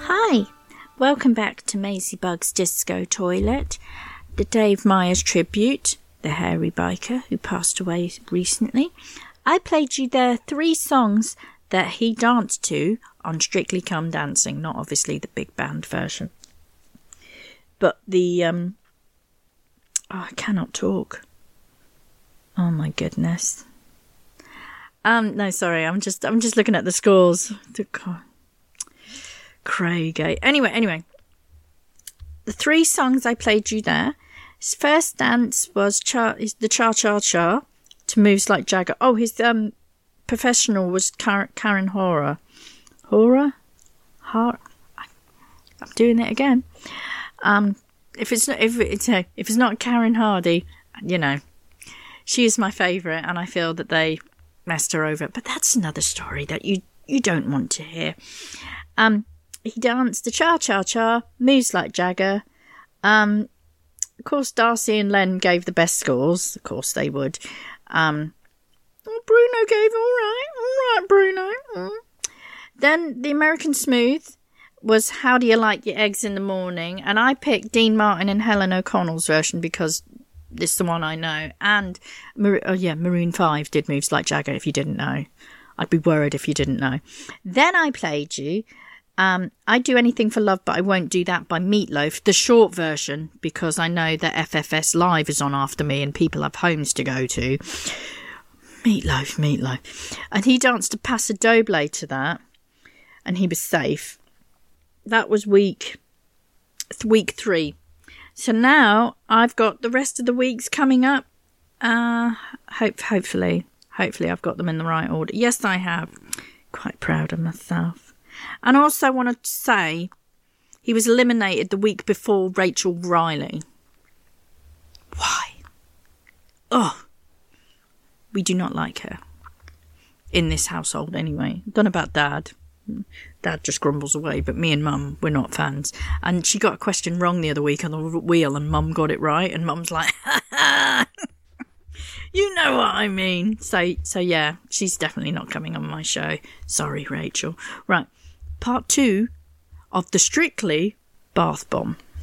Hi, welcome back to Maisie Bug's Disco Toilet, the Dave Myers tribute, the hairy biker who passed away recently. I played you there 3 songs that he danced to on Strictly Come Dancing, not obviously the big band version. But the, I cannot talk. Oh my goodness. No, sorry, I'm just looking at the scores. Craig. Anyway, the 3 songs I played you there. His first dance was the Cha-Cha-Cha to Moves Like Jagger. Oh, his professional was Karen Hora. I'm doing it again. If it's not Karen Hardy, you know, she is my favourite, and I feel that they messed her over. But that's another story that you don't want to hear. He danced the Cha-Cha-Cha, Moves Like Jagger. Of course, Darcy and Len gave the best scores. Of course they would. Bruno gave all right, Bruno. Then the American Smooth was How Do You Like Your Eggs in the Morning? And I picked Dean Martin and Helen O'Connell's version because it's the one I know. And, Maroon 5 did Moves Like Jagger, if you didn't know. I'd be worried if you didn't know. Then I played you I'd Do Anything for Love, But I Won't Do That by Meatloaf, the short version, because I know that FFS Live is on after me and people have homes to go to. Meatloaf. And he danced a Paso Doble to that, and he was safe. That was week 3. So now I've got the rest of the weeks coming up. Hopefully I've got them in the right order. Yes, I have. Quite proud of myself. And also want to say he was eliminated the week before Rachel Riley. Why? Oh, we do not like her. In this household anyway. Don't know about Dad. Dad just grumbles away, but me and Mum, we're not fans. And she got a question wrong the other week on the wheel and Mum got it right, and Mum's like, ha ha, you know what I mean. So yeah, she's definitely not coming on my show. Sorry, Rachel. Right, part 2 of the Strictly Bath Bomb.